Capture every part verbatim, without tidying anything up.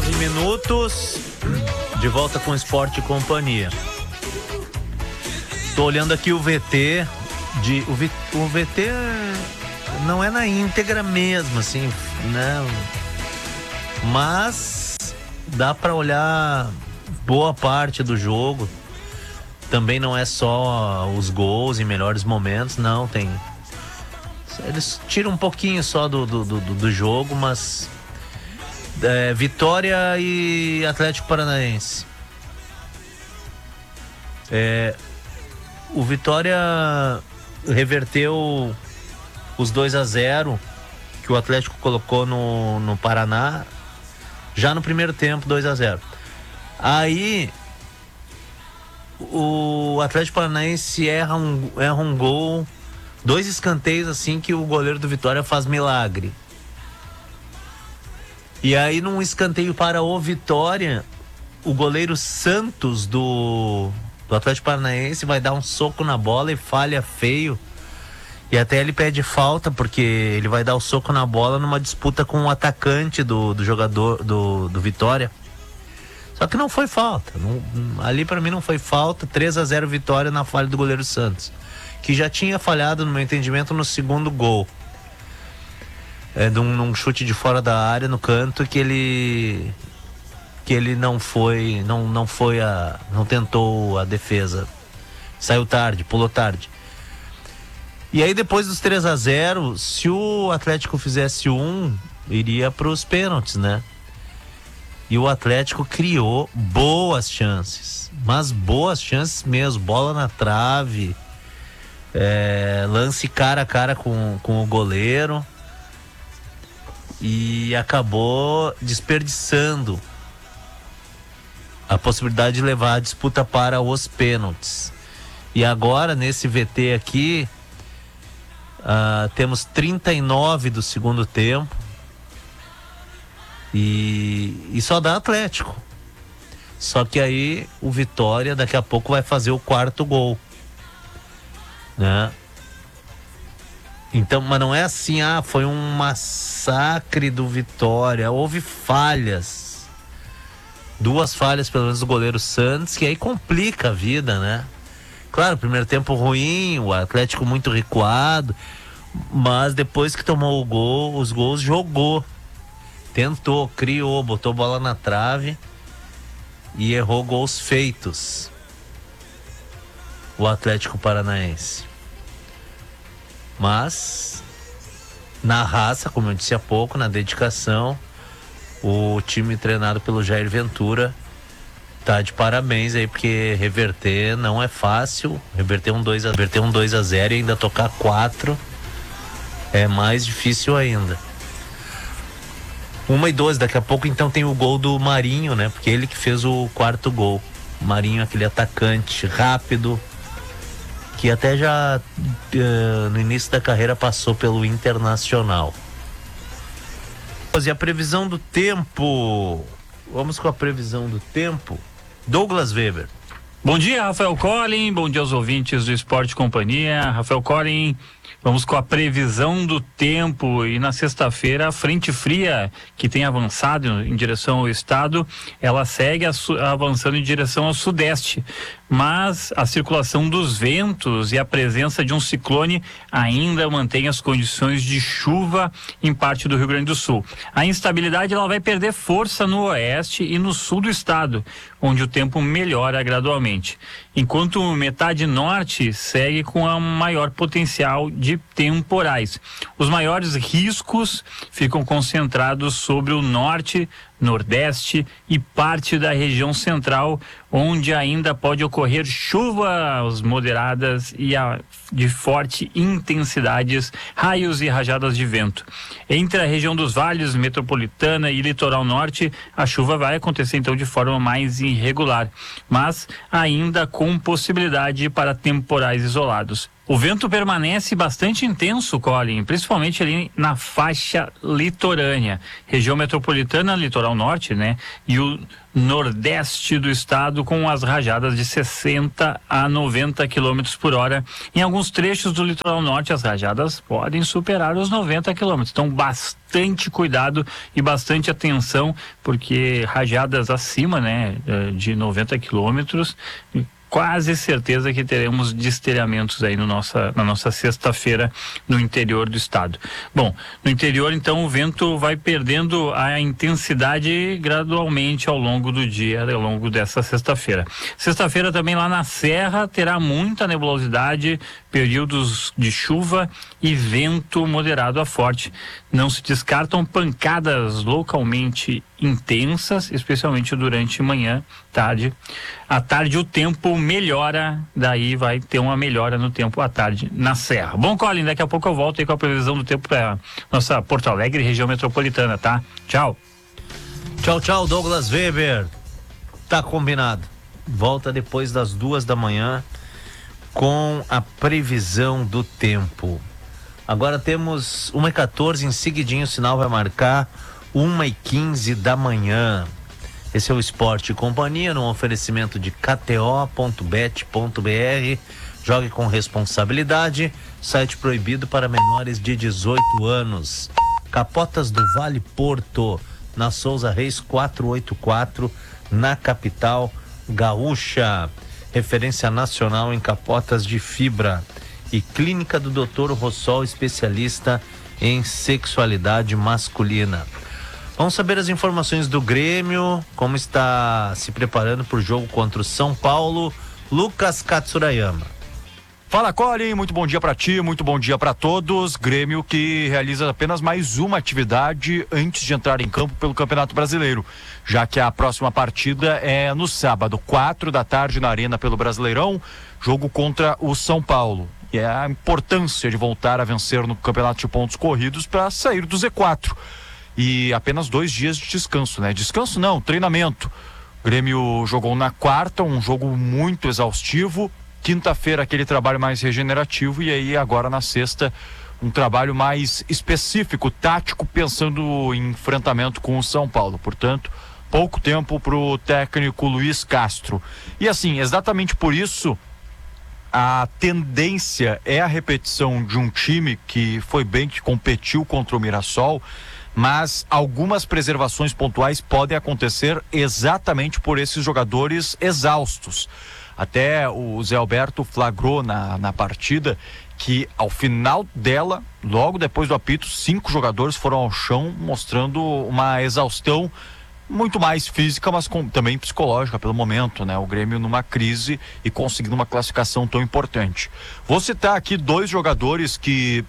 nove minutos, de volta com Esporte e Companhia. Tô olhando aqui o V T, de, o, v, o V T não é na íntegra mesmo, assim, né? Mas dá pra olhar boa parte do jogo. Também não é só os gols em melhores momentos, não, tem... Eles tiram um pouquinho só do, do, do, do jogo, mas... É, Vitória e Atlético Paranaense. É, o Vitória reverteu os dois a zero que o Atlético colocou no, no Paraná já no primeiro tempo, dois a zero. Aí o Atlético Paranaense erra um, erra um gol, dois escanteios assim que o goleiro do Vitória faz milagre. E aí num escanteio para o Vitória, o goleiro Santos do, do Atlético Paranaense vai dar um soco na bola e falha feio. E até ele pede falta, porque ele vai dar o soco na bola numa disputa com o atacante do, do jogador do, do Vitória. Só que não foi falta. Não, ali para mim não foi falta. três a zero Vitória na falha do goleiro Santos, que já tinha falhado, no meu entendimento, no segundo gol. É, num, num chute de fora da área, no canto, que ele que ele não foi, não, não foi a, não tentou a defesa, saiu tarde, pulou tarde. E aí depois dos três a zero, se o Atlético fizesse um, iria para os pênaltis, né? E o Atlético criou boas chances, mas boas chances mesmo, bola na trave, é, lance cara a cara com, com o goleiro. E acabou desperdiçando a possibilidade de levar a disputa para os pênaltis. E agora, nesse V T aqui, uh, temos trinta e nove do segundo tempo. E, e só dá Atlético. Só que aí o Vitória daqui a pouco vai fazer o quarto gol, né? Então, mas não é assim, ah, foi um massacre do Vitória. Houve falhas. Duas falhas, pelo menos, do goleiro Santos, que aí complica a vida, né? Claro, primeiro tempo ruim, o Atlético muito recuado, mas depois que tomou o gol, os gols, jogou. Tentou, criou, botou bola na trave e errou gols feitos. O Atlético Paranaense. Mas na raça, como eu disse há pouco, na dedicação, o time treinado pelo Jair Ventura tá de parabéns aí, porque reverter não é fácil. Reverter um dois a zero e ainda tocar quatro é mais difícil ainda. Uma e doze, daqui a pouco então tem o gol do Marinho, né? Porque ele que fez o quarto gol. Marinho, aquele atacante rápido, que até já uh, no início da carreira passou pelo Internacional. E a previsão do tempo? Vamos com a previsão do tempo. Douglas Weber. Bom dia, Rafael Collin. Bom dia aos ouvintes do Esporte Companhia. Rafael Collin, vamos com a previsão do tempo. E na sexta-feira, a frente fria que tem avançado em direção ao estado, ela segue avançando em direção ao sudeste. Mas a circulação dos ventos e a presença de um ciclone ainda mantém as condições de chuva em parte do Rio Grande do Sul. A instabilidade ela vai perder força no oeste e no sul do estado, onde o tempo melhora gradualmente. Enquanto metade norte segue com a maior potencial de temporais. Os maiores riscos ficam concentrados sobre o norte, nordeste e parte da região central, onde ainda pode ocorrer chuvas moderadas e a, de forte intensidades, raios e rajadas de vento. Entre a região dos vales, metropolitana e litoral norte, a chuva vai acontecer então de forma mais irregular, mas ainda com possibilidade para temporais isolados. O vento permanece bastante intenso, Colin, principalmente ali na faixa litorânea, região metropolitana, litoral norte, né? E o nordeste do estado, com as rajadas de sessenta a noventa quilômetros por hora. Em alguns trechos do litoral norte, as rajadas podem superar os noventa quilômetros. Então, bastante cuidado e bastante atenção, porque rajadas acima, né, de noventa quilômetros, quase certeza que teremos destelhamentos aí no nossa, na nossa sexta-feira no interior do estado. Bom, no interior então o vento vai perdendo a intensidade gradualmente ao longo do dia, ao longo dessa sexta-feira. Sexta-feira também lá na Serra terá muita nebulosidade, períodos de chuva e vento moderado a forte. Não se descartam pancadas localmente intensas, especialmente durante manhã, tarde. À tarde o tempo melhora, daí vai ter uma melhora no tempo à tarde na Serra. Bom, Colin, daqui a pouco eu volto aí com a previsão do tempo para nossa Porto Alegre, região metropolitana, tá? Tchau. Tchau, tchau, Douglas Weber. Tá combinado. Volta depois das duas da manhã com a previsão do tempo. Agora temos uma e quatorze, em seguidinho o sinal vai marcar uma e quinze da manhã. Esse é o Esporte e Companhia, num oferecimento de K T O ponto bet ponto B R. Jogue com responsabilidade. Site proibido para menores de dezoito anos. Capotas do Vale Porto, na Souza Reis quatrocentos e oitenta e quatro, na capital gaúcha. Referência nacional em capotas de fibra. E Clínica do doutor Rossol, especialista em sexualidade masculina. Vamos saber as informações do Grêmio, como está se preparando para o jogo contra o São Paulo. Lucas Katsurayama. Fala, Colin, muito bom dia para ti, muito bom dia para todos. Grêmio que realiza apenas mais uma atividade antes de entrar em campo pelo Campeonato Brasileiro, já que a próxima partida é no sábado, quatro da tarde, na Arena pelo Brasileirão, jogo contra o São Paulo. E é a importância de voltar a vencer no Campeonato de Pontos Corridos para sair do Z quatro. E apenas dois dias de descanso, né? Descanso não, treinamento. O Grêmio jogou na quarta, um jogo muito exaustivo. Quinta-feira, aquele trabalho mais regenerativo. E aí, agora na sexta, um trabalho mais específico, tático, pensando em enfrentamento com o São Paulo. Portanto, pouco tempo para o técnico Luiz Castro. E assim, exatamente por isso, a tendência é a repetição de um time que foi bem, que competiu contra o Mirassol, mas algumas preservações pontuais podem acontecer exatamente por esses jogadores exaustos. Até o Zé Alberto flagrou na, na partida que ao final dela, logo depois do apito, cinco jogadores foram ao chão, mostrando uma exaustão muito mais física, mas com, também psicológica pelo momento, né? O Grêmio numa crise e conseguindo uma classificação tão importante. Vou citar aqui dois jogadores que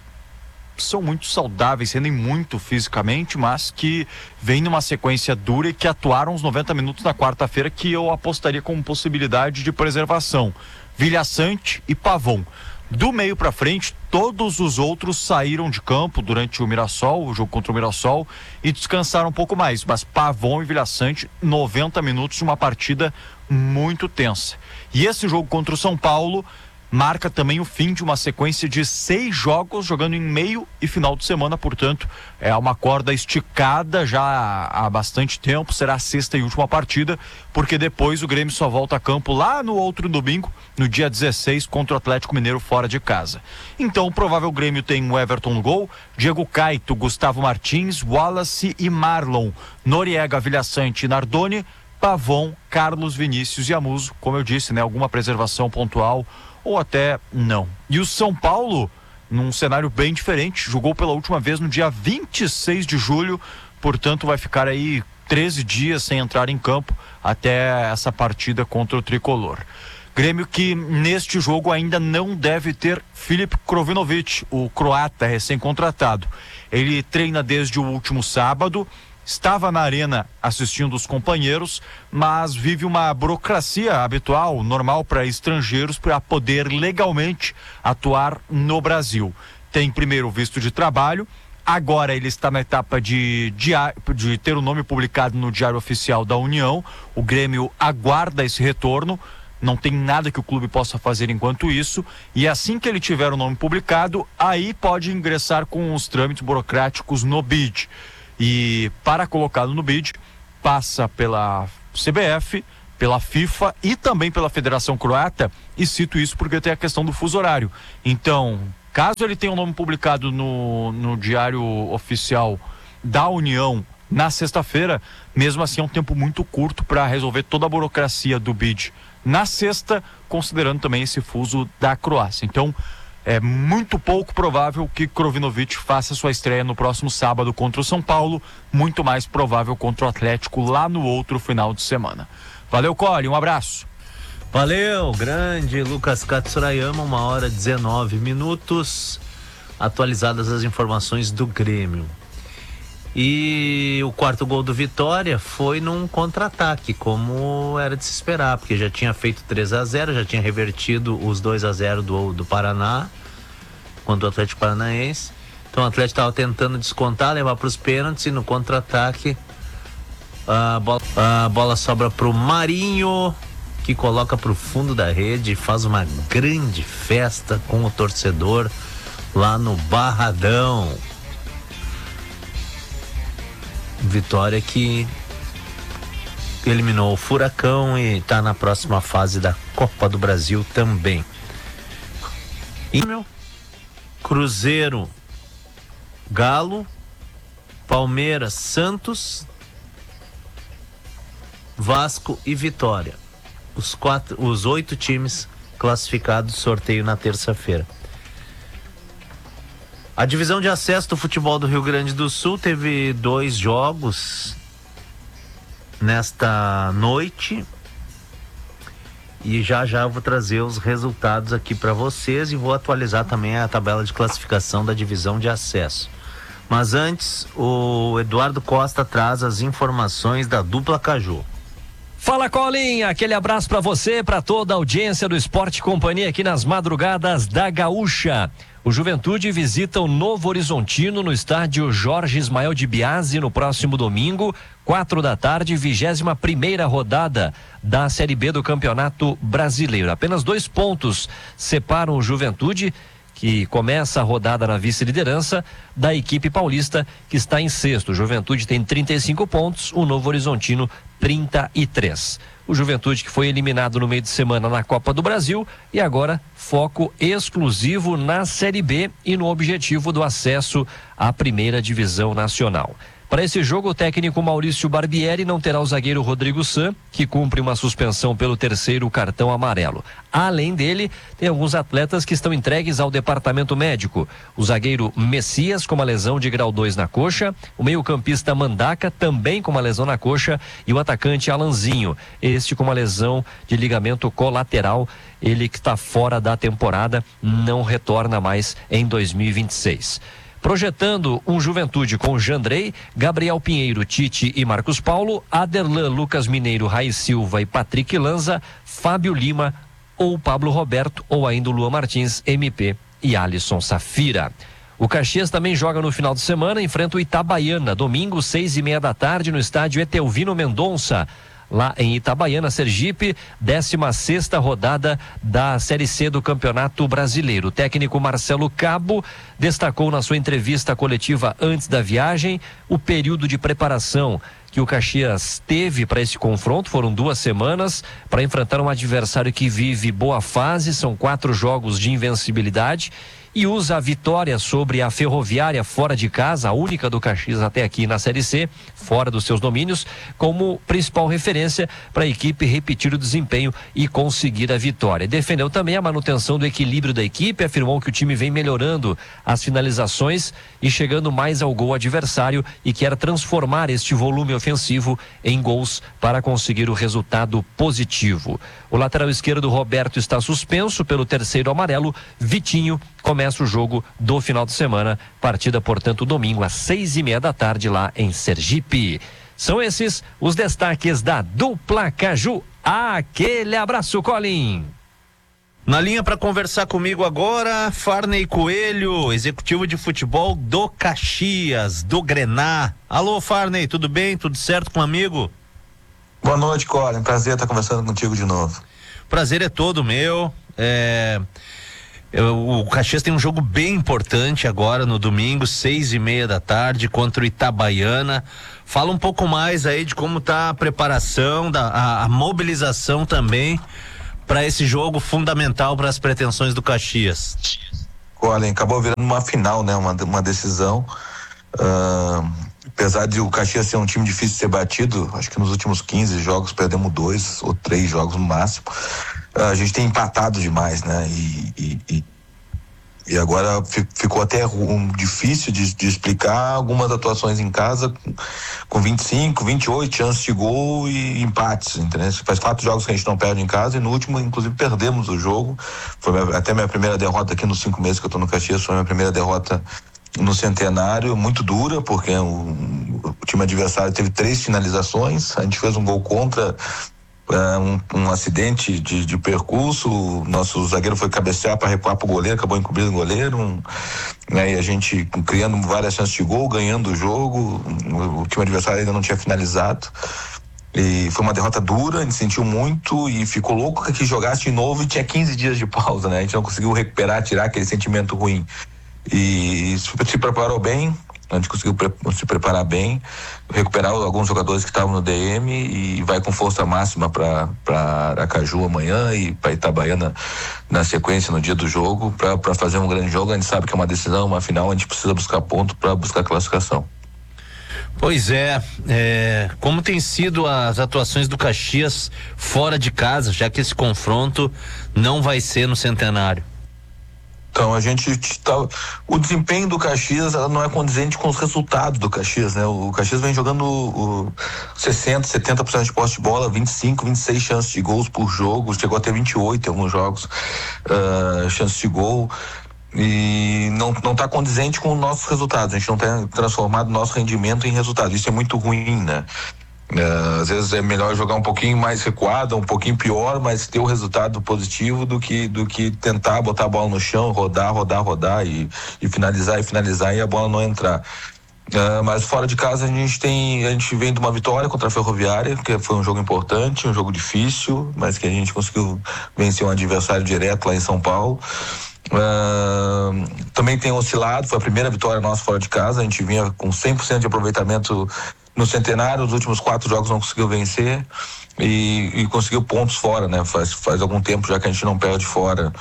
são muito saudáveis, rendem muito fisicamente, mas que vêm numa sequência dura e que atuaram os noventa minutos na quarta-feira, que eu apostaria como possibilidade de preservação. Vilhaçante e Pavon. Do meio para frente, todos os outros saíram de campo durante o Mirassol, o jogo contra o Mirassol, e descansaram um pouco mais. Mas Pavon e Vilhaçante, noventa minutos de uma partida muito tensa. E esse jogo contra o São Paulo marca também o fim de uma sequência de seis jogos jogando em meio e final de semana, portanto é uma corda esticada já há bastante tempo. Será a sexta e última partida, porque depois o Grêmio só volta a campo lá no outro domingo, no dia dezesseis, contra o Atlético Mineiro fora de casa. Então o provável Grêmio tem o Everton no gol, Diego Caito, Gustavo Martins, Wallace e Marlon, Noriega, Vilhaçante e Nardoni, Pavon, Carlos Vinícius e Amuso. Como eu disse, né, alguma preservação pontual ou até não. E o São Paulo, num cenário bem diferente, jogou pela última vez no dia vinte e seis de julho, portanto vai ficar aí treze dias sem entrar em campo até essa partida contra o Tricolor. Grêmio que neste jogo ainda não deve ter Filip Krovinovic, o croata recém-contratado. Ele treina desde o último sábado, estava na arena assistindo os companheiros, mas vive uma burocracia habitual, normal para estrangeiros, para poder legalmente atuar no Brasil. Tem primeiro o visto de trabalho, agora ele está na etapa de, de, de ter o nome publicado no Diário Oficial da União. O Grêmio aguarda esse retorno, não tem nada que o clube possa fazer enquanto isso, e assim que ele tiver o nome publicado, aí pode ingressar com os trâmites burocráticos no B I D. E para colocá-lo no B I D, passa pela C B F, pela FIFA e também pela Federação Croata, e cito isso porque tem a questão do fuso horário. Então, caso ele tenha o nome publicado no, no Diário Oficial da União na sexta-feira, mesmo assim é um tempo muito curto para resolver toda a burocracia do B I D na sexta, considerando também esse fuso da Croácia. Então, é muito pouco provável que Krovinovic faça sua estreia no próximo sábado contra o São Paulo, muito mais provável contra o Atlético lá no outro final de semana. Valeu, Cole, um abraço. Valeu, grande Lucas Katsurayama, uma hora e dezenove minutos, atualizadas as informações do Grêmio. E o quarto gol do Vitória foi num contra-ataque, como era de se esperar, porque já tinha feito três a zero, já tinha revertido os dois a zero do, do Paraná contra o Atlético Paranaense. Então o Atlético estava tentando descontar, levar para os pênaltis, e no contra-ataque a bola, a bola sobra para o Marinho, que coloca para o fundo da rede e faz uma grande festa com o torcedor lá no Barradão. Vitória que eliminou o Furacão e está na próxima fase da Copa do Brasil também. E Cruzeiro, Galo, Palmeiras, Santos, Vasco e Vitória. Os quatro, os oito times classificados, sorteio na terça-feira. A divisão de acesso do futebol do Rio Grande do Sul teve dois jogos nesta noite e já já eu vou trazer os resultados aqui para vocês e vou atualizar também a tabela de classificação da divisão de acesso. Mas antes, o Eduardo Costa traz as informações da dupla Caju. Fala, Colin, aquele abraço para você, para toda a audiência do Esporte Companhia aqui nas madrugadas da Gaúcha. O Juventude visita o Novo Horizontino no estádio Jorge Ismael de Biasi no próximo domingo, quatro da tarde, vigésima primeira rodada da Série B do Campeonato Brasileiro. Apenas dois pontos separam o Juventude, que começa a rodada na vice-liderança, da equipe paulista, que está em sexto. O Juventude tem trinta e cinco pontos, o Novo Horizontino trinta e três. O Juventude que foi eliminado no meio de semana na Copa do Brasil e agora foco exclusivo na Série B e no objetivo do acesso à primeira divisão nacional. Para esse jogo, o técnico Maurício Barbieri não terá o zagueiro Rodrigo San, que cumpre uma suspensão pelo terceiro cartão amarelo. Além dele, tem alguns atletas que estão entregues ao departamento médico. O zagueiro Messias, com uma lesão de grau dois na coxa, o meio-campista Mandaca, também com uma lesão na coxa, e o atacante Alanzinho, este com uma lesão de ligamento colateral, ele que está fora da temporada, não retorna mais em dois mil e vinte e seis. Projetando um Juventude com Jandrei, Gabriel Pinheiro, Tite e Marcos Paulo, Aderlan, Lucas Mineiro, Raiz Silva e Patrick Lanza, Fábio Lima ou Pablo Roberto ou ainda o Luan Martins, M P e Alisson Safira. O Caxias também joga no final de semana, enfrenta o Itabaiana, domingo, seis e meia da tarde, no estádio Etelvino Mendonça, lá em Itabaiana, Sergipe, décima sexta rodada da Série C do Campeonato Brasileiro. O técnico Marcelo Cabo destacou na sua entrevista coletiva antes da viagem o período de preparação que o Caxias teve para esse confronto. Foram duas semanas para enfrentar um adversário que vive boa fase, são quatro jogos de invencibilidade, e usa a vitória sobre a Ferroviária fora de casa, a única do Caxias até aqui na Série C, fora dos seus domínios, como principal referência para a equipe repetir o desempenho e conseguir a vitória. Defendeu também a manutenção do equilíbrio da equipe, afirmou que o time vem melhorando as finalizações e chegando mais ao gol adversário e quer transformar este volume ofensivo em gols para conseguir o resultado positivo. O lateral esquerdo Roberto está suspenso pelo terceiro amarelo. Vitinho começa o jogo do final de semana, partida, portanto, domingo às seis e meia da tarde lá em Sergipe. São esses os destaques da dupla Caju. Aquele abraço, Colin. Na linha para conversar comigo agora, Farney Coelho, executivo de futebol do Caxias, do Grená. Alô, Farney, tudo bem? Tudo certo com o amigo? Boa noite, Colin. Prazer estar conversando contigo de novo. prazer é todo meu. É, eu, o Caxias tem um jogo bem importante agora no domingo, seis e meia da tarde, contra o Itabaiana. Fala um pouco mais aí de como tá a preparação, da, a, a mobilização também para esse jogo fundamental para as pretensões do Caxias. Olha, acabou virando uma final, né? Uma, uma decisão. Uh, apesar de o Caxias ser um time difícil de ser batido, acho que nos últimos quinze jogos perdemos dois ou três jogos no máximo. Uh, a gente tem empatado demais, né? E, e, e, e agora fi, ficou até um, difícil de, de explicar algumas atuações em casa com, com vinte e cinco, vinte e oito chances de gol e empates, entendeu? Faz quatro jogos que a gente não perde em casa e no último, inclusive, perdemos o jogo. Foi minha, até minha primeira derrota aqui nos cinco meses que eu tô no Caxias, foi minha primeira derrota no Centenário, muito dura, porque o, o time adversário teve três finalizações, a gente fez um gol contra, uh, um, um acidente de, de percurso, o nosso zagueiro foi cabecear para recuar pro goleiro, acabou encobrindo o goleiro, um, né, e a gente criando várias chances de gol, ganhando o jogo, o, o time adversário ainda não tinha finalizado. E foi uma derrota dura, a gente sentiu muito e ficou louco que jogasse de novo e tinha quinze dias de pausa, né? A gente não conseguiu recuperar, tirar aquele sentimento ruim. E se preparou bem, a gente conseguiu pre- se preparar bem, recuperar alguns jogadores que estavam no D M e vai com força máxima para Aracaju amanhã e para Itabaiana na sequência no dia do jogo para fazer um grande jogo. A gente sabe que é uma decisão, uma final, a gente precisa buscar ponto para buscar classificação. Pois é, é, como tem sido as atuações do Caxias fora de casa, já que esse confronto não vai ser no Centenário? Então a gente tá, o desempenho do Caxias ela não é condizente com os resultados do Caxias, né? O Caxias vem jogando o sessenta, setenta por cento de posse de bola, vinte e cinco, vinte e seis chances de gols por jogo, chegou a ter vinte e oito em alguns jogos, uh, chances de gol, e não não está condizente com os nossos resultados. A gente não tem transformado nosso rendimento em resultado. Isso é muito ruim, né? Uh, às vezes é melhor jogar um pouquinho mais recuado, um pouquinho pior, mas ter o resultado positivo do que do que tentar botar a bola no chão, rodar, rodar, rodar e, e finalizar e finalizar e a bola não entrar. Uh, mas fora de casa a gente tem, a gente vem de uma vitória contra a Ferroviária, que foi um jogo importante, um jogo difícil, mas que a gente conseguiu vencer um adversário direto lá em São Paulo. Uh, também tem oscilado, foi a primeira vitória nossa fora de casa, a gente vinha com cem por cento de aproveitamento no Centenário, os últimos quatro jogos não conseguiu vencer e, e conseguiu pontos fora, né? Faz, faz algum tempo já que a gente não perde fora.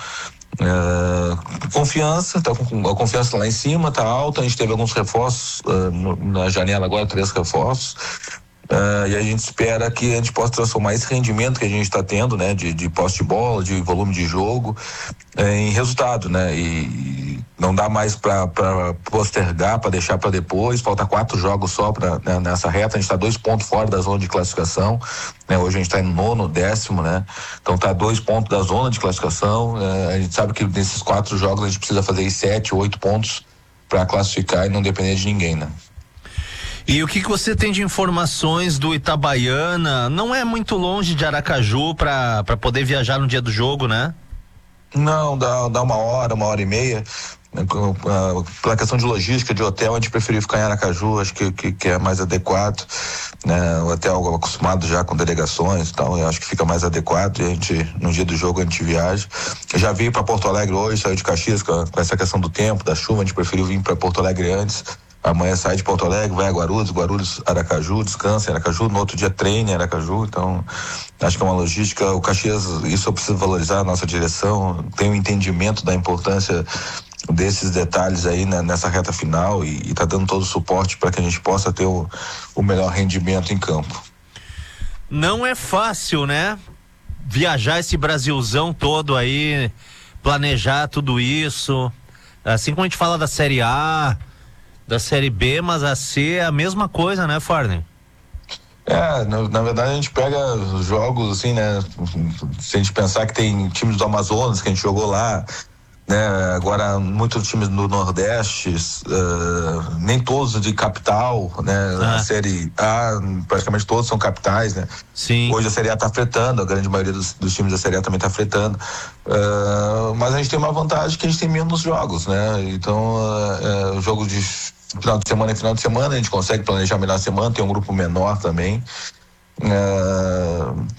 Uh, confiança, tá com a confiança lá em cima, tá alta, a gente teve alguns reforços uh, no, na janela agora, três reforços. Uh, e a gente espera que a gente possa transformar esse rendimento que a gente está tendo, né, de, de posse de bola, de volume de jogo, eh, em resultado, né, e, e não dá mais para postergar, para deixar para depois. Falta quatro jogos só pra, né, nessa reta. A gente está dois pontos fora da zona de classificação, né, hoje a gente está em nono, décimo, né, então está dois pontos da zona de classificação. Eh, a gente sabe que nesses quatro jogos a gente precisa fazer sete, oito pontos para classificar e não depender de ninguém, né. E o que, que você tem de informações do Itabaiana? Não é muito longe de Aracaju para para poder viajar no dia do jogo, né? Não, dá, dá uma hora, uma hora e meia. Pela questão de logística, de hotel, a gente preferiu ficar em Aracaju, acho que, que, que é mais adequado, né? O hotel acostumado já com delegações e tal, eu acho que fica mais adequado e a gente, no dia do jogo a gente viaja. Eu já vim para Porto Alegre hoje, saiu de Caxias com, com essa questão do tempo, da chuva, a gente preferiu vir para Porto Alegre antes. Amanhã sai de Porto Alegre, vai a Guarulhos, Guarulhos, Aracaju, descansa em Aracaju, no outro dia treina em Aracaju, então acho que é uma logística. O Caxias, isso eu preciso valorizar, a nossa direção tem um entendimento da importância desses detalhes aí, né, nessa reta final e está dando todo o suporte para que a gente possa ter o, o melhor rendimento em campo. Não é fácil, né? Viajar esse Brasilzão todo aí, planejar tudo isso, assim como a gente fala da Série A, da Série B, mas a C é a mesma coisa, né, Farney? É, na, na verdade a gente pega os jogos assim, né, se a gente pensar que tem times do Amazonas que a gente jogou lá, né, agora muitos times do Nordeste, uh, nem todos de capital, né, ah. A Série A, praticamente todos são capitais, né. Sim. Hoje a Série A tá fretando, a grande maioria dos, dos times da Série A também tá fretando, uh, mas a gente tem uma vantagem que a gente tem menos jogos, né, então uh, uh, o jogo de final de semana e final de semana a gente consegue planejar melhor a semana, tem um grupo menor também. Uh, tem uma,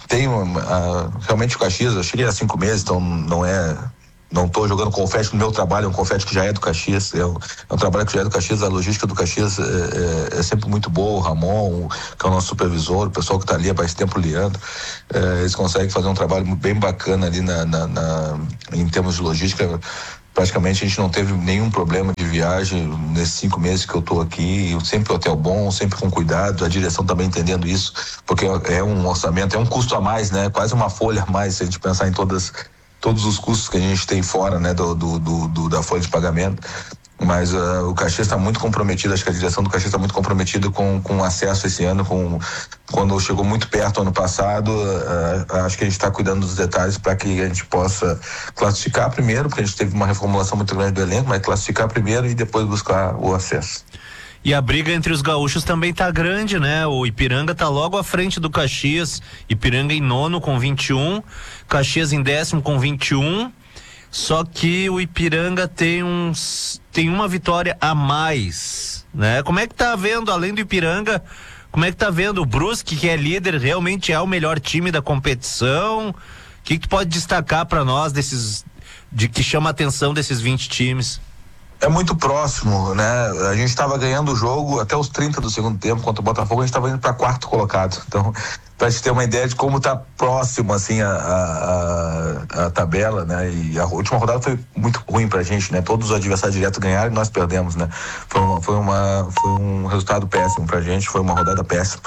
a, realmente o Caxias, eu cheguei há cinco meses, então não é... Não estou jogando confete no meu trabalho, é um confete que já é do Caxias, é um, é um trabalho que já é do Caxias, a logística do Caxias é, é, é sempre muito boa, o Ramon, o, que é o nosso supervisor, o pessoal que está ali há mais tempo liando, é, eles conseguem fazer um trabalho bem bacana ali na, na, na, em termos de logística. Praticamente a gente não teve nenhum problema de viagem nesses cinco meses que eu estou aqui, sempre hotel bom, sempre com cuidado, a direção também entendendo isso, porque é um orçamento, é um custo a mais, né? Quase uma folha a mais, se a gente pensar em todas todos os custos que a gente tem fora, né, do, do, do, do da folha de pagamento, mas uh, o Caxias está muito comprometido, acho que a direção do Caxias está muito comprometida com, com acesso esse ano, com, quando chegou muito perto ano passado, uh, acho que a gente está cuidando dos detalhes para que a gente possa classificar primeiro, porque a gente teve uma reformulação muito grande do elenco, mas classificar primeiro e depois buscar o acesso. E a briga entre os gaúchos também tá grande, né? O Ipiranga tá logo à frente do Caxias. Ipiranga em nono com vinte e um, Caxias em décimo com vinte e um. Só que o Ipiranga tem uns tem uma vitória a mais, né? Como é que tá vendo, além do Ipiranga, como é que tá vendo o Brusque, que é líder, realmente é o melhor time da competição? O que que tu pode destacar para nós desses de que chama a atenção desses vinte times? É muito próximo, né? A gente estava ganhando o jogo até os trinta do segundo tempo contra o Botafogo, a gente estava indo para quarto colocado. Então, para gente ter uma ideia de como está próximo assim a, a, a tabela, né? E a última rodada foi muito ruim pra gente, né? Todos os adversários diretos ganharam e nós perdemos, né? Foi uma, foi uma foi um resultado péssimo pra gente, foi uma rodada péssima.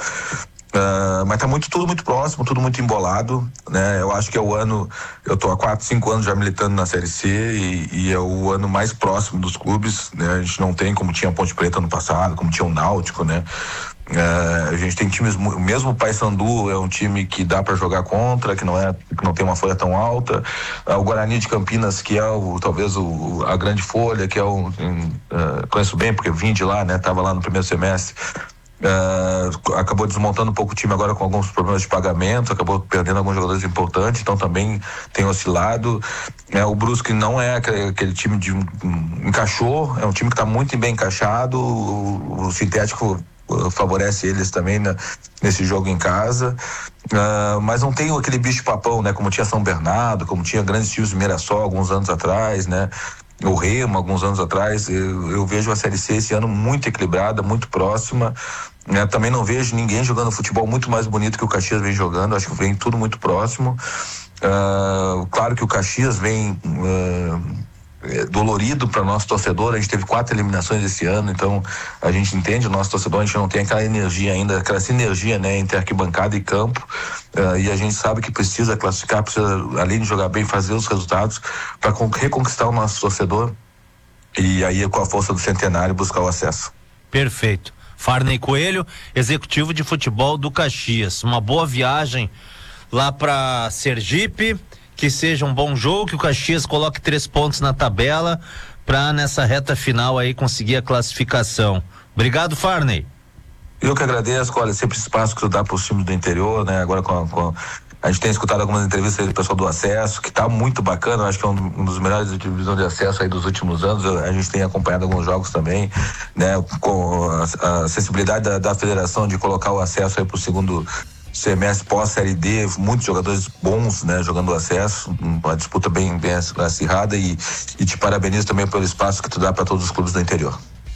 Uh, mas tá muito, tudo muito próximo, tudo muito embolado, né? Eu acho que é o ano, eu tô há quatro, cinco anos já militando na Série C e, e é o ano mais próximo dos clubes, né? A gente não tem como tinha a Ponte Preta no passado, como tinha o Náutico, né? Uh, a gente tem times, mesmo o Paysandu é um time que dá para jogar contra, que não é, que não tem uma folha tão alta. Uh, o Guarani de Campinas, que é o, talvez o, a grande folha, que é o, uh, conheço bem porque vim de lá, né? Tava lá no primeiro semestre. Uh, acabou desmontando um pouco o time agora com alguns problemas de pagamento, acabou perdendo alguns jogadores importantes, então também tem oscilado. Uh, o Brusque não é aquele, aquele time de um, encaixou, é um time que está muito bem encaixado, o, o sintético uh, favorece eles também na, nesse jogo em casa, uh, mas não tem aquele bicho papão, né, como tinha São Bernardo, como tinha grandes times de Mirassol alguns anos atrás, né? O Remo, alguns anos atrás. eu, eu vejo a Série C esse ano muito equilibrada, muito próxima, né? Também não vejo ninguém jogando futebol muito mais bonito que o Caxias vem jogando, acho que vem tudo muito próximo. Uh, claro que o Caxias vem uh, é, dolorido para nosso torcedor, a gente teve quatro eliminações esse ano, então a gente entende o nosso torcedor, a gente não tem aquela energia ainda, aquela sinergia, né, entre arquibancada e campo, uh, e a gente sabe que precisa classificar, precisa, além de jogar bem, fazer os resultados para reconquistar o nosso torcedor e aí com a força do centenário buscar o acesso. Perfeito. Farney Coelho, executivo de futebol do Caxias. Uma boa viagem lá para Sergipe, que seja um bom jogo, que o Caxias coloque três pontos na tabela para nessa reta final aí conseguir a classificação. Obrigado, Farney. Eu que agradeço, olha, sempre espaço que tu dá para os times do interior, né? Agora com a, com a, a gente tem escutado algumas entrevistas do pessoal do acesso, que tá muito bacana, eu acho que é um, um dos melhores divisões de acesso aí dos últimos anos, a gente tem acompanhado alguns jogos também, né? Com a, a sensibilidade da, da federação de colocar o acesso aí pro segundo semestre pós-série D, muitos jogadores bons, né, jogando o acesso, uma disputa bem, bem acirrada e, e te parabenizo também pelo espaço que tu dá para todos os clubes do interior.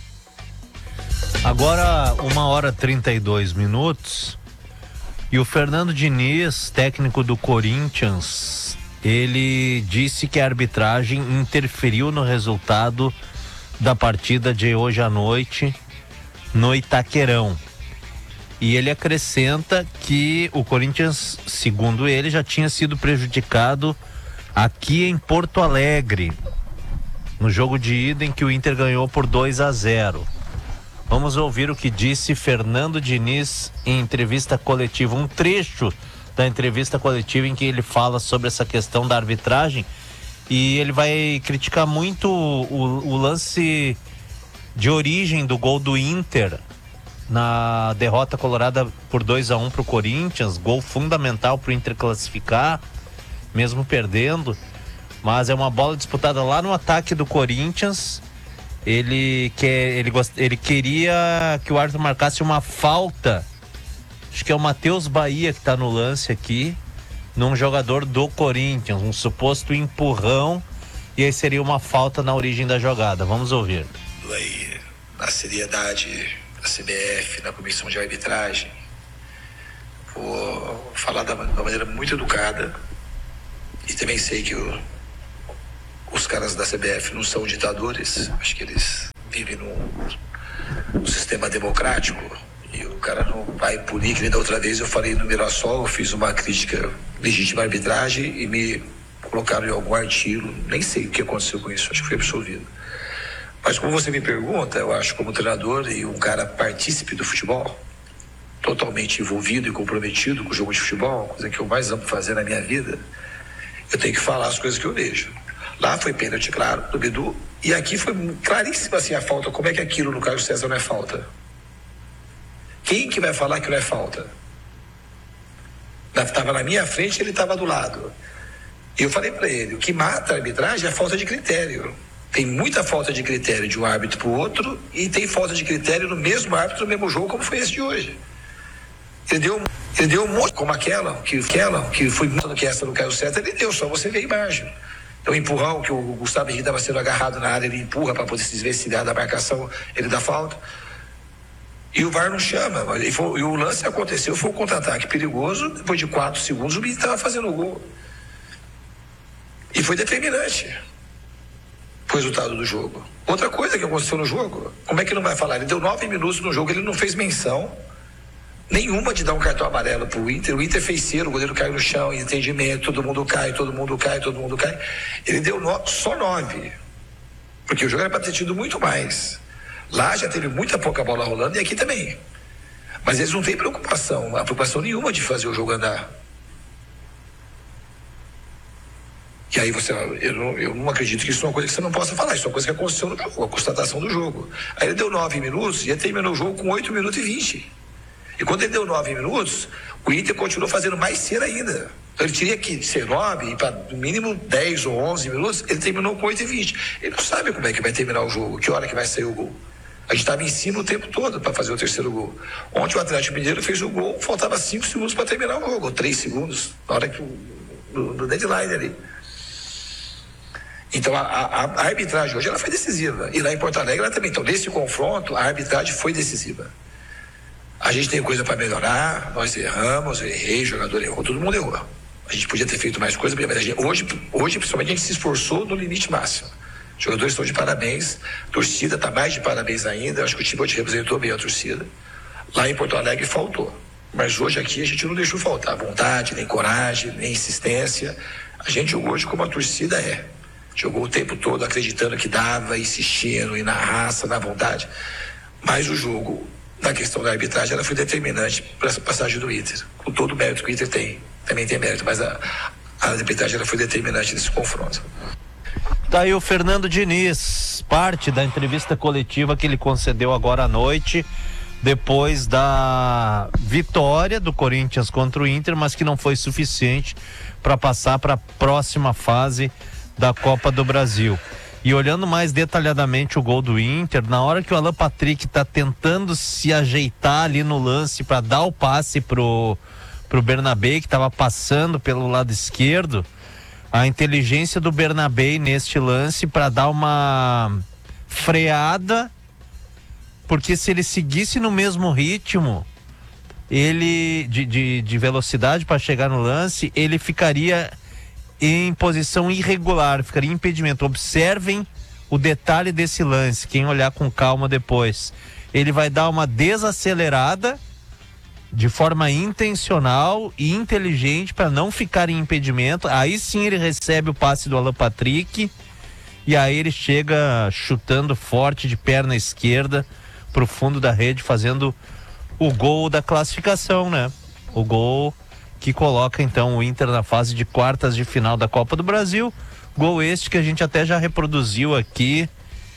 Agora, uma hora e trinta e dois minutos, e o Fernando Diniz, técnico do Corinthians, ele disse que a arbitragem interferiu no resultado da partida de hoje à noite no Itaquerão. E ele acrescenta que o Corinthians, segundo ele, já tinha sido prejudicado aqui em Porto Alegre, no jogo de ida em que o Inter ganhou por dois a zero. Vamos ouvir o que disse Fernando Diniz em entrevista coletiva, um trecho da entrevista coletiva em que ele fala sobre essa questão da arbitragem, e ele vai criticar muito o, o lance de origem do gol do Inter na derrota colorada por dois a um para o Corinthians, gol fundamental para o Inter classificar, mesmo perdendo, mas é uma bola disputada lá no ataque do Corinthians. Ele, quer, ele, gost, ele queria que o árbitro marcasse uma falta, acho que é o Matheus Bahia que está no lance aqui, num jogador do Corinthians, um suposto empurrão, e aí seria uma falta na origem da jogada. Vamos ouvir. Aí, na seriedade da C B F, na comissão de arbitragem, vou falar da, da maneira muito educada, e também sei que o, os caras da C B F não são ditadores, acho que eles vivem num, num sistema democrático, e o cara não vai punir, que nem da outra vez eu falei no Mirassol, eu fiz uma crítica legítima à arbitragem e me colocaram em algum artigo, nem sei o que aconteceu com isso, acho que foi absolvido. Mas como você me pergunta, eu acho como treinador e um cara partícipe do futebol, totalmente envolvido e comprometido com o jogo de futebol, coisa que eu mais amo fazer na minha vida, eu tenho que falar as coisas que eu vejo. Lá foi pênalti, claro, do Bidu, e aqui foi claríssima assim a falta. Como é que aquilo no Carlos César não é falta? Quem que vai falar que não é falta? Estava na minha frente, ele estava do lado. E eu falei para ele, o que mata a arbitragem é a falta de critério. Tem muita falta de critério de um árbitro para o outro, e tem falta de critério no mesmo árbitro, no mesmo jogo, como foi esse de hoje. Ele deu, ele deu um monte, como aquela, que, aquela, que foi muito do que essa do Caio César, ele deu, só você vê a imagem. Então, o empurrão, que o Gustavo Henrique estava sendo agarrado na área, ele empurra para poder se desvencilhar da marcação, ele dá falta. E o V A R não chama. E, foi, e o lance aconteceu, foi um contra-ataque perigoso, depois de quatro segundos o Bidu estava fazendo o gol. E foi determinante o resultado do jogo. Outra coisa que aconteceu no jogo, como é que não vai falar? Ele deu nove minutos no jogo, ele não fez menção nenhuma de dar um cartão amarelo pro Inter. O Inter fez cera, o goleiro caiu no chão, entendimento, todo mundo cai, todo mundo cai, todo mundo cai. Ele deu no, só nove, porque o jogo era para ter tido muito mais. Lá já teve muita pouca bola rolando, e aqui também. Mas eles não têm preocupação, a preocupação nenhuma de fazer o jogo andar. E aí você, eu não, eu não acredito que isso é uma coisa que você não possa falar, isso é uma coisa que aconteceu no jogo, a constatação do jogo. Aí ele deu nove minutos e ele terminou o jogo com oito minutos e vinte. E quando ele deu nove minutos, o Inter continuou fazendo mais cera ainda. Então ele teria que ser nove e para no mínimo dez ou onze minutos, ele terminou com oito e vinte. Ele não sabe como é que vai terminar o jogo, que hora que vai sair o gol. A gente estava em cima o tempo todo para fazer o terceiro gol. Ontem o Atlético Mineiro fez o gol, faltava cinco segundos para terminar o jogo, ou três segundos, na hora que o, no, no deadline ali. Então a, a, a arbitragem hoje ela foi decisiva. E lá em Porto Alegre ela também. Então nesse confronto a arbitragem foi decisiva. A gente tem coisa para melhorar, nós erramos, eu errei, o jogador errou, todo mundo errou. A gente podia ter feito mais coisa, mas a gente, hoje, hoje principalmente a gente se esforçou no limite máximo. Os jogadores estão de parabéns, a torcida está mais de parabéns ainda, acho que o time representou bem a torcida. Lá em Porto Alegre faltou, mas hoje aqui a gente não deixou faltar vontade, nem coragem, nem insistência. A gente jogou hoje como a torcida é. Jogou o tempo todo acreditando que dava, insistindo, e na raça, na vontade. Mas o jogo, na questão da arbitragem, ela foi determinante para essa passagem do Inter. Com todo o mérito que o Inter tem, também tem mérito, mas a, a arbitragem ela foi determinante nesse confronto. Tá aí o Fernando Diniz, parte da entrevista coletiva que ele concedeu agora à noite, depois da vitória do Corinthians contra o Inter, mas que não foi suficiente para passar para a próxima fase da Copa do Brasil. E olhando mais detalhadamente o gol do Inter, na hora que o Alan Patrick está tentando se ajeitar ali no lance para dar o passe pro, pro Bernabé, que estava passando pelo lado esquerdo, a inteligência do Bernabé neste lance para dar uma freada, porque se ele seguisse no mesmo ritmo ele de, de, de velocidade para chegar no lance, ele ficaria em posição irregular, ficaria em impedimento. Observem o detalhe desse lance, quem olhar com calma depois. Ele vai dar uma desacelerada de forma intencional e inteligente para não ficar em impedimento. Aí sim ele recebe o passe do Alan Patrick e aí ele chega chutando forte de perna esquerda pro fundo da rede, fazendo o gol da classificação, né? O gol que coloca então o Inter na fase de quartas de final da Copa do Brasil. Gol este que a gente até já reproduziu aqui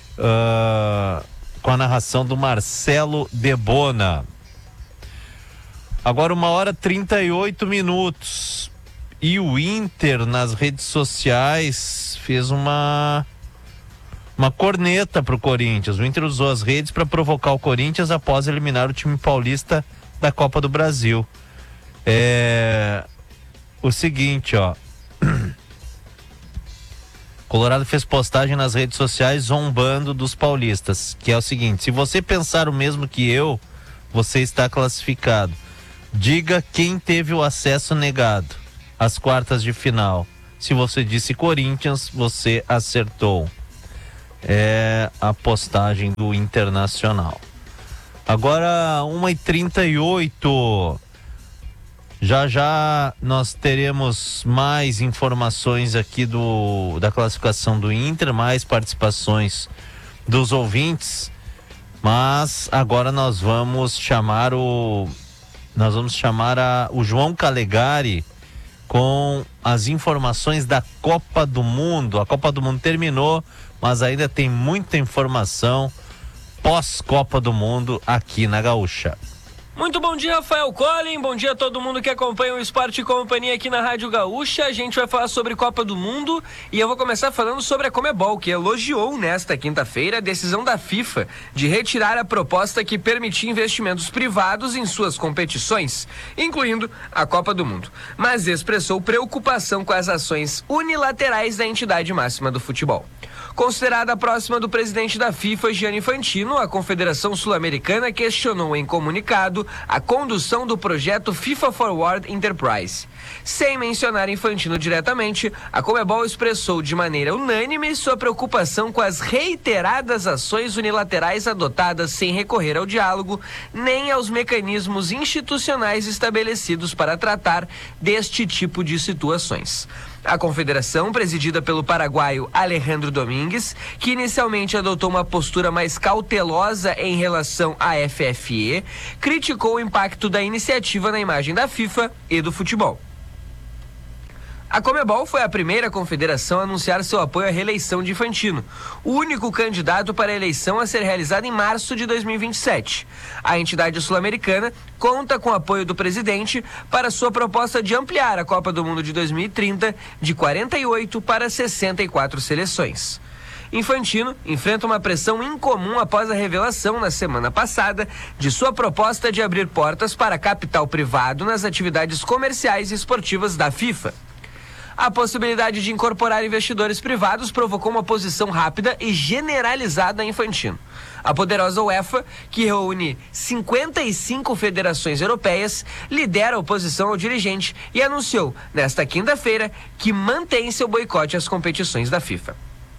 uh, com a narração do Marcelo Debona. Agora uma hora e trinta e oito minutos e o Inter nas redes sociais fez uma uma corneta pro Corinthians. O Inter usou as redes para provocar o Corinthians após eliminar o time paulista da Copa do Brasil. É... o seguinte, ó. Colorado fez postagem nas redes sociais zombando dos paulistas, que é o seguinte: se você pensar o mesmo que eu, você está classificado. Diga quem teve o acesso negado às quartas de final. Se você disse Corinthians, você acertou. É a postagem do Internacional. Agora, uma e trinta e oito. Já já nós teremos mais informações aqui do, da classificação do Inter, mais participações dos ouvintes, mas agora nós vamos chamar o nós vamos chamar a, o João Calegari com as informações da Copa do Mundo. A Copa do Mundo terminou, mas ainda tem muita informação pós-Copa do Mundo aqui na Gaúcha. Muito bom dia, Rafael Collin, bom dia a todo mundo que acompanha o Esporte e Companhia aqui na Rádio Gaúcha. A gente vai falar sobre Copa do Mundo e eu vou começar falando sobre a Conmebol, que elogiou nesta quinta-feira a decisão da FIFA de retirar a proposta que permitia investimentos privados em suas competições, incluindo a Copa do Mundo, mas expressou preocupação com as ações unilaterais da entidade máxima do futebol. Considerada próxima do presidente da FIFA, Gianni Infantino, a Confederação Sul-Americana questionou em comunicado a condução do projeto FIFA Forward Enterprise. Sem mencionar Infantino diretamente, a Conmebol expressou de maneira unânime sua preocupação com as reiteradas ações unilaterais adotadas sem recorrer ao diálogo nem aos mecanismos institucionais estabelecidos para tratar deste tipo de situações. A confederação, presidida pelo paraguaio Alejandro Domingues, que inicialmente adotou uma postura mais cautelosa em relação à F F E, criticou o impacto da iniciativa na imagem da FIFA e do futebol. A Conmebol foi a primeira confederação a anunciar seu apoio à reeleição de Infantino, o único candidato para a eleição a ser realizada em março de dois mil e vinte e sete. A entidade sul-americana conta com o apoio do presidente para sua proposta de ampliar a Copa do Mundo de dois mil e trinta de quarenta e oito para sessenta e quatro seleções. Infantino enfrenta uma pressão incomum após a revelação na semana passada de sua proposta de abrir portas para capital privado nas atividades comerciais e esportivas da FIFA. A possibilidade de incorporar investidores privados provocou uma oposição rápida e generalizada a Infantino. A poderosa UEFA, que reúne cinquenta e cinco federações europeias, lidera a oposição ao dirigente e anunciou, nesta quinta-feira, que mantém seu boicote às competições da FIFA.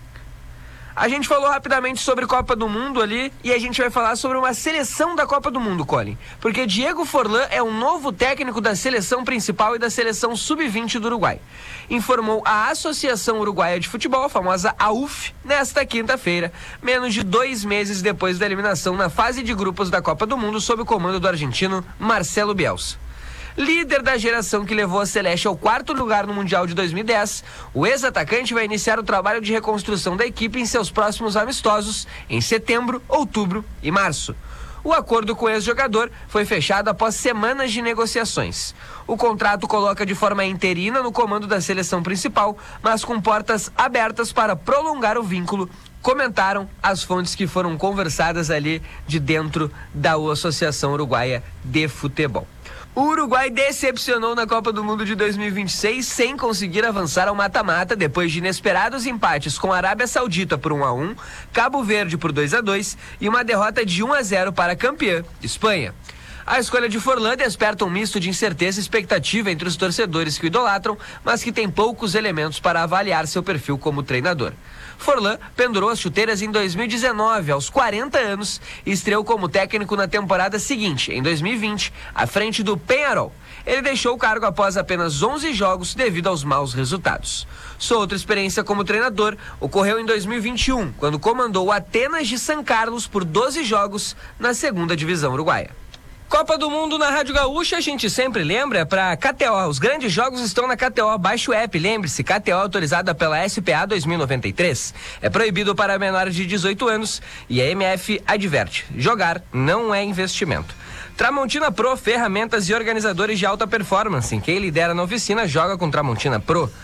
A gente falou rapidamente sobre Copa do Mundo ali e a gente vai falar sobre uma seleção da Copa do Mundo, Collin. Porque Diego Forlán é o novo técnico da seleção principal e da seleção sub vinte do Uruguai. Informou a Associação Uruguaia de Futebol, a famosa A U F, nesta quinta-feira, menos de dois meses depois da eliminação na fase de grupos da Copa do Mundo sob o comando do argentino Marcelo Bielsa. Líder da geração que levou a Celeste ao quarto lugar no Mundial de dois mil e dez, o ex-atacante vai iniciar o trabalho de reconstrução da equipe em seus próximos amistosos em setembro, outubro e março. O acordo com o ex-jogador foi fechado após semanas de negociações. O contrato coloca de forma interina no comando da seleção principal, mas com portas abertas para prolongar o vínculo, comentaram as fontes que foram conversadas ali de dentro da Associação Uruguaia de Futebol. O Uruguai decepcionou na Copa do Mundo de dois mil e vinte e seis sem conseguir avançar ao mata-mata depois de inesperados empates com a Arábia Saudita por um a um, Cabo Verde por dois a dois e uma derrota de um a zero para a campeã, Espanha. A escolha de Forlán desperta um misto de incerteza e expectativa entre os torcedores que o idolatram, mas que tem poucos elementos para avaliar seu perfil como treinador. Forlán pendurou as chuteiras em dois mil e dezenove, aos quarenta anos, e estreou como técnico na temporada seguinte, em dois mil e vinte, à frente do Peñarol. Ele deixou o cargo após apenas onze jogos devido aos maus resultados. Sua outra experiência como treinador ocorreu em dois mil e vinte e um, quando comandou o Atenas de São Carlos por doze jogos na segunda divisão uruguaia. Copa do Mundo na Rádio Gaúcha, a gente sempre lembra para K T O. Os grandes jogos estão na K T O. Baixe o app, lembre-se, K T O autorizada pela S P A dois mil e noventa e três. É proibido para menores de dezoito anos e a M F adverte: jogar não é investimento. Tramontina Pro, ferramentas e organizadores de alta performance. Quem lidera na oficina joga com Tramontina Pro.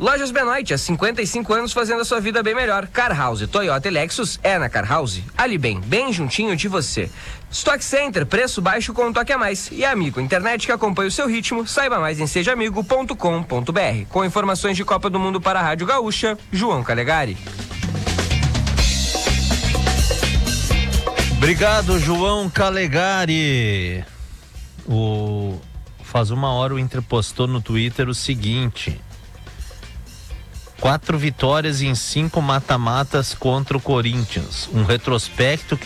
Lojas Benoit, há cinquenta e cinco anos fazendo a sua vida bem melhor. Car House, Toyota e Lexus é na Car House. Ali bem, bem juntinho de você. Stock Center, preço baixo com um toque a mais. E Amigo, internet que acompanha o seu ritmo. Saiba mais em seja amigo ponto com ponto b r. Com informações de Copa do Mundo para a Rádio Gaúcha, João Calegari. Obrigado, João Calegari. O... Faz uma hora o Inter postou no Twitter o seguinte: quatro vitórias em cinco mata-matas contra o Corinthians. Um retrospecto que